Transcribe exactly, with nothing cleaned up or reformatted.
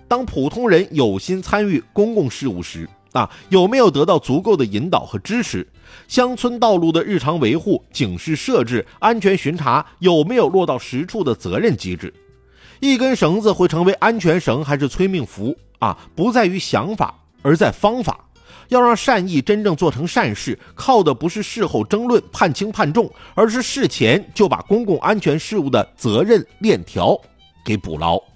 当普通人有心参与公共事务时啊，有没有得到足够的引导和支持？乡村道路的日常维护、警示设置、安全巡查有没有落到实处的责任机制？一根绳子会成为安全绳还是催命符啊？不在于想法，而在方法。要让善意真正做成善事，靠的不是事后争论判轻判重，而是事前就把公共安全事务的责任链条给补牢。